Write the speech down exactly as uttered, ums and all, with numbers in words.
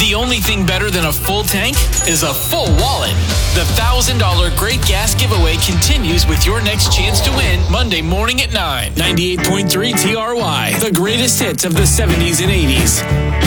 The only thing better than a full tank is a full wallet. The one thousand dollars Great Gas Giveaway continues with your next chance to win Monday morning at nine. ninety-eight point three T R Y, the greatest hits of the seventies and eighties.